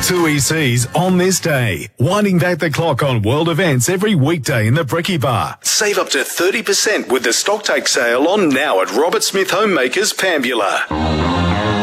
Tui Seas on this day. Winding back the clock on world events every weekday in the Brekkie Bar. Save up to 30% with the stocktake sale on now at Robert Smith Homemakers, Pambula.